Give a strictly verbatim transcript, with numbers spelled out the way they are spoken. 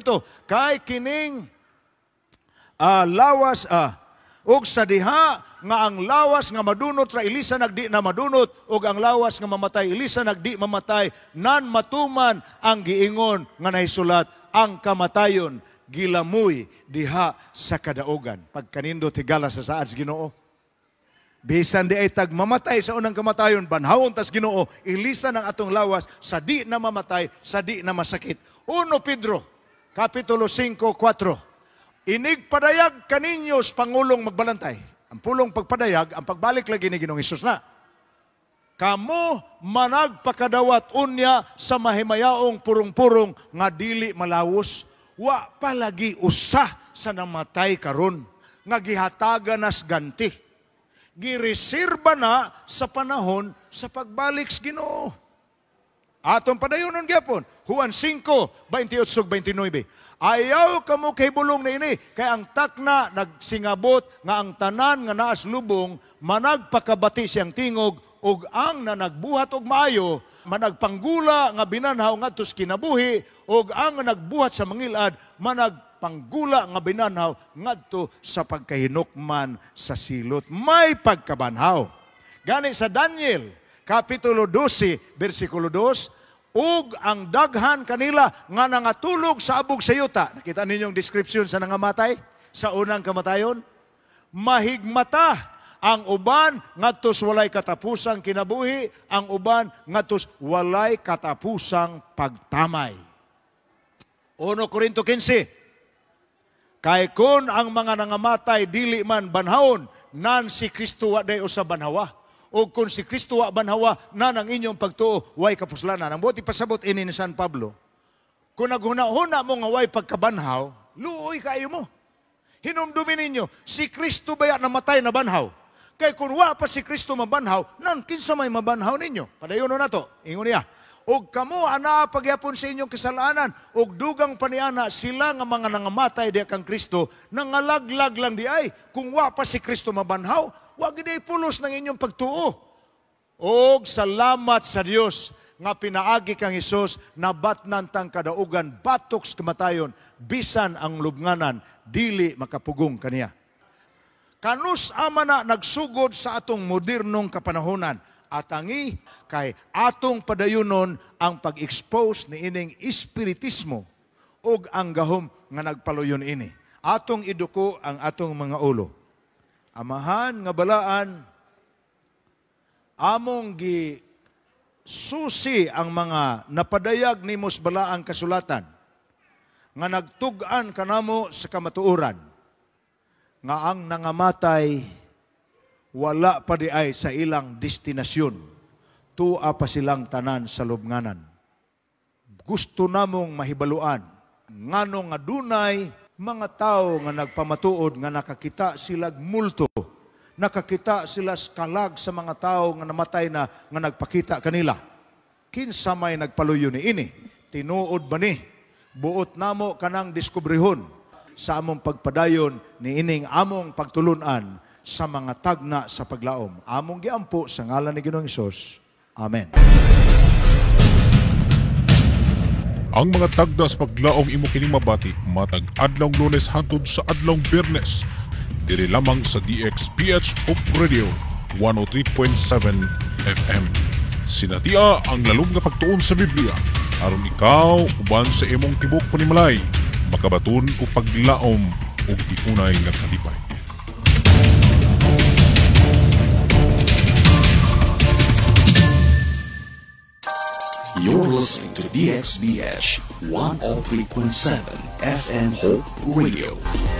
Korinto, kay kining uh, lawas, uh, ug sa diha nga ang lawas nga madunot ra ilisa nagdi na madunot, ug ang lawas nga mamatay ilisa nagdi mamatay, nan matuman ang giingon nga nahisulat, ang kamatayon gilamoy diha sa kadaugan. Pagkanindo tigala sa saad sa Ginoo. Bisan di ay tag mamatay sa unang kamatayon, banhawon tas Ginoo, ilisa ng atong lawas sa di na mamatay, sa di na masakit. Uno Pedro, Kapitulo five, four. Inig padayag kaninyo sa Pangulong magbalantay. Ang pulong pagpadayag, ang pagbalik lagi ni Ginoong Hesus na. Kamo managpakadawat unya sa mahimayaong purong-purong nga dili malawos, wa palagi usa sa namatay karon nga gihatagan nas ganti. Gireserba na sa panahon sa pagbalik sa Ginoo. Atong padayonon gyapon, Juan five, twenty-eight ug twenty-nine. Ayaw kamo kay bulong na ini, kay ang takna nagsingabot nga ang tanan nga naas lubong managpakabati siyang tingog, ug ang na nagbuhat og maayo managpanggula nga binanhaw ngadto sa kinabuhi, ug ang nagbuhat sa mangilad managpanggula nga binanhaw ngadto sa pagkahinukman sa silot. May pagkabanhaw. Gani sa Daniel Kapitulo twelve, versikulo two, ug ang daghan kanila nga nangatulog sa abog sa yuta. Nakita ninyong description sa nangamatay? Sa unang kamatayon? Mahigmata ang uban ngadtos walay katapusang kinabuhi, ang uban ngadtos walay katapusang pagtamay. Uno Korinto fifteen. Kay kun ang mga nangamatay dili man banhawon, nan si Kristo wa day usa banhawa. O kung si Kristo wa banhawa, na ng inyong pagtuo, way kapuslanan. Ang buti pasabot ini ni San Pablo, kung naghuna-huna mo nga way pagkabanhaw, luoy kayo mo. Hinumdumin ninyo, si Kristo ba namatay na banhaw? Kay kung wa pa si Kristo mabanhaw, nan kinsa may mabanhaw ninyo? Padayono na to, ingon niya. Og kamo ana pagyapon sa inyong kasalanan, og dugang paniana sila nga mga nangamatay diha kang Kristo, nangalaglag lang di ay, kung wa pa si Kristo mabanhaw, wa gid ay pulos ng inyong pagtuo. Og salamat sa Dios nga pinaagi kang Hesus, nabatnan tang kadaugan batok sa kamatayon, bisan ang lubnganan dili makapugong kaniya. Kanus ama na nagsugod sa atong modernong kapanahonan, atangi kay atong padayunon ang pag-expose ni ining espiritismo ug ang gahom nga nagpaluyon ini. Atong iduko ang atong mga ulo. Amahan nga balaan, among gi susi ang mga napadayag nimo sa balaang kasulatan nga nagtug-an kanamo sa kamatuoran nga ang nangamatay wala pa di ay sa ilang destinasyon, tua pa silang tanan sa lubnganan. Gusto namong mahibaluan ngano nga dunay mga tao nga nagpamatuod nga nakakita sila multo, nakakita sila kalag sa mga tao nga namatay na nga nagpakita kanila. Kinsa may nagpaluyo ni ini? Tinuod ba ni? Buot namo kanang diskubrihon sa among pagpadayon ni ining among pagtulunan sa mga tagna sa paglaom. Among giampo sa ngalan ni Ginoong Hesus. Amen. Ang mga tagda sa paglaom imo kining mabati matag adlong Lunes hangtod sa adlong Biyernes. Diri lamang sa D X P H Hope Radio one oh three point seven F M. Sinatia ang lalong nga pagtuon sa Biblia aron ikaw uban sa imong tibok panimalay makabaton o paglaom o tiunay nga kalipay. You're listening to D X B H one oh three point seven F M Hope Radio.